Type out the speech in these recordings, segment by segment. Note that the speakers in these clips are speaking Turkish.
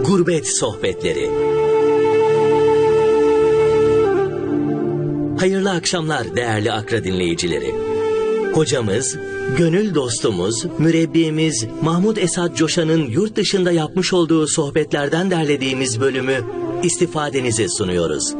Gurbet Sohbetleri. Hayırlı akşamlar değerli Akra dinleyicileri. Hocamız, gönül dostumuz, mürebbiyemiz Mahmud Esat Coşan'ın yurt dışında yapmış olduğu sohbetlerden derlediğimiz bölümü istifadenize sunuyoruz.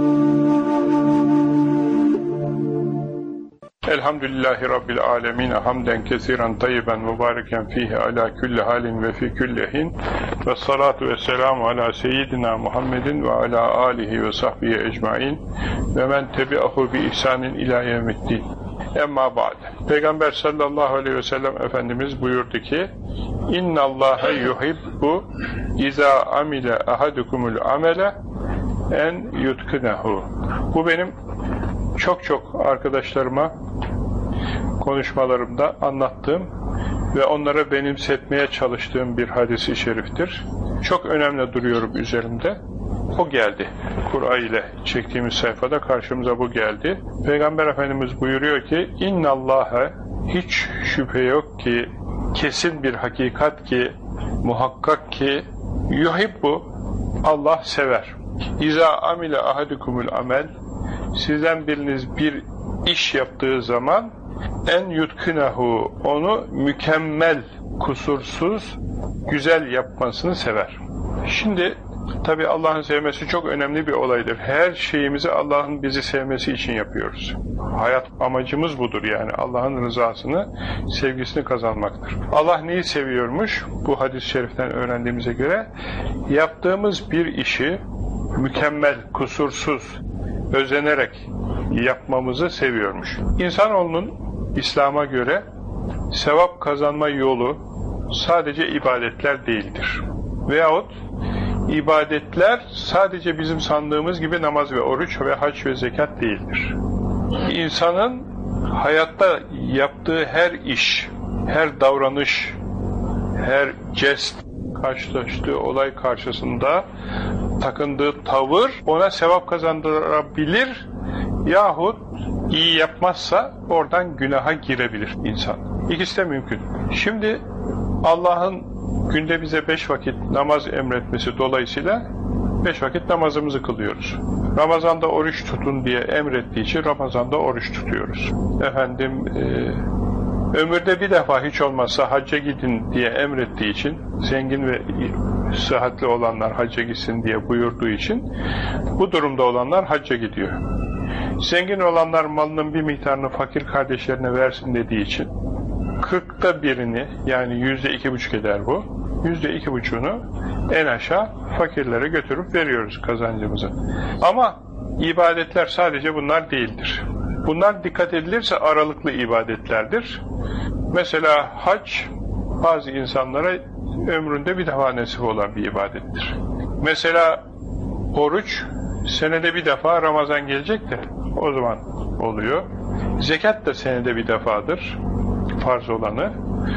Elhamdülillahi Rabbil alemin. Hamden kesiren tayyiben mübareken fihi ala kulli halin ve fi kulli hin. Ve salatu ve selamu ala seyyidina Muhammedin ve ala alihi ve sahbihi ecmain. Ve men tebi'ahu bi ihsanin ila yevmiddin. Emma ba'd. Peygamber sallallahu aleyhi ve sellem Efendimiz buyurdu ki: İnnallâhe yuhibbu izâ amile ahadukumul amele en yutkinehu. Bu benim çok arkadaşlarıma konuşmalarımda anlattığım ve onlara benimsetmeye çalıştığım bir hadis-i şeriftir. Çok önemli duruyorum üzerinde. O geldi. Kur'an ile çektiğimiz sayfada karşımıza bu geldi. Peygamber Efendimiz buyuruyor ki: İnnallâhe, hiç şüphe yok ki, kesin bir hakikat ki, muhakkak ki, yuhibbu, Allah sever. İzâ amile ahadukumul amel, sizden biriniz bir iş yaptığı zaman en yutkinehu, onu mükemmel, kusursuz, güzel yapmasını sever. Şimdi tabi Allah'ın sevmesi çok önemli bir olaydır. Her şeyimizi Allah'ın bizi sevmesi için yapıyoruz. Hayat amacımız budur yani. Allah'ın rızasını, sevgisini kazanmaktır. Allah neyi seviyormuş? Bu hadis-i şeriften öğrendiğimize göre yaptığımız bir işi mükemmel, kusursuz, özenerek yapmamızı seviyormuş. İnsanoğlunun İslam'a göre sevap kazanma yolu sadece ibadetler değildir. Veyahut ibadetler sadece bizim sandığımız gibi namaz ve oruç ve hac ve zekat değildir. İnsanın hayatta yaptığı her iş, her davranış, her jest, karşılaştığı olay karşısında takındığı tavır ona sevap kazandırabilir yahut iyi yapmazsa oradan günaha girebilir insan. İkisi de mümkün. Şimdi Allah'ın günde bize 5 vakit namaz emretmesi dolayısıyla 5 vakit namazımızı kılıyoruz. Ramazan'da oruç tutun diye emrettiği için Ramazan'da oruç tutuyoruz. Ömürde bir defa hiç olmazsa hacca gidin diye emrettiği için, zengin ve sıhhatli olanlar hacca gitsin diye buyurduğu için bu durumda olanlar hacca gidiyor. Zengin olanlar malının bir miktarını fakir kardeşlerine versin dediği için 40'ta birini, yani %2,5 eder bu, %2,5'unu en aşağı fakirlere götürüp veriyoruz kazancımızı. Ama ibadetler sadece bunlar değildir. Bunlar dikkat edilirse aralıklı ibadetlerdir. Mesela hac bazı insanlara ömründe bir defa nasip olan bir ibadettir. Mesela oruç senede bir defa, Ramazan gelecek de o zaman oluyor. Zekat da senede bir defadır, farz olanı.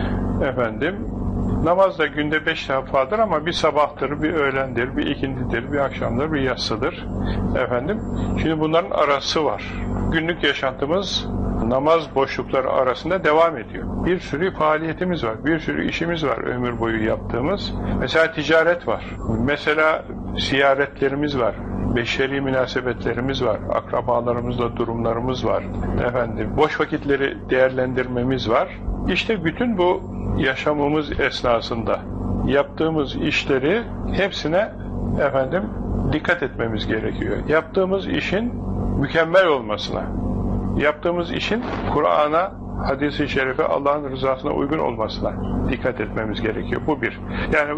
Namaz da günde 5 defadır ama bir sabahtır, bir öğlendir, bir ikindidir, bir akşamdır, bir yatsıdır. Şimdi bunların arası var. Günlük yaşantımız namaz boşlukları arasında devam ediyor. Bir sürü faaliyetimiz var, bir sürü işimiz var ömür boyu yaptığımız. Mesela ticaret var, mesela ziyaretlerimiz var, beşeri münasebetlerimiz var, akrabalarımızla durumlarımız var, boş vakitleri değerlendirmemiz var. İşte bütün bu yaşamımız esnasında yaptığımız işleri hepsine dikkat etmemiz gerekiyor. Yaptığımız işin mükemmel olmasına, yaptığımız işin Kur'an'a, hadis-i şerife, Allah'ın rızasına uygun olmasına dikkat etmemiz gerekiyor. Bu bir. Yani